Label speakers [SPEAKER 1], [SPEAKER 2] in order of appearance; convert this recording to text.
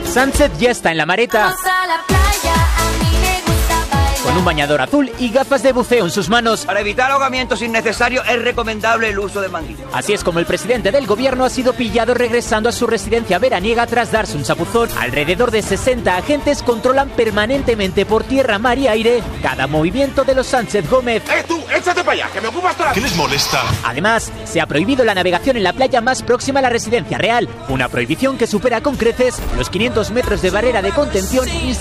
[SPEAKER 1] Sánchez ya está en la Mareta. Con un bañador azul y gafas de buceo en sus manos.
[SPEAKER 2] Para evitar ahogamientos innecesarios es recomendable el uso de manguillas.
[SPEAKER 1] Así es como el presidente del gobierno ha sido pillado regresando a su residencia veraniega tras darse un chapuzón. Alrededor de 60 agentes controlan permanentemente por tierra, mar y aire cada movimiento de los Sánchez Gómez.
[SPEAKER 3] Tú! ¡Échate para allá, que me ocupas toda...
[SPEAKER 4] ¿Qué les molesta?
[SPEAKER 1] Además, se ha prohibido la navegación en la playa más próxima a la residencia real. Una prohibición que supera con creces los 500 metros de barrera de contención